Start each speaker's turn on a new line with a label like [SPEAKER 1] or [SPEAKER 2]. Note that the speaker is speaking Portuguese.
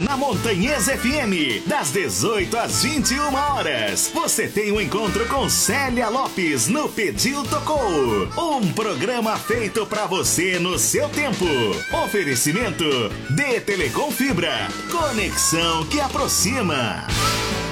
[SPEAKER 1] na Montanhesa FM, das 18 às 21 horas. Você tem um encontro com Célia Lopes no Pediu Tocou. Um programa feito pra você no seu tempo. Oferecimento de Telecom Fibra. Conexão que aproxima.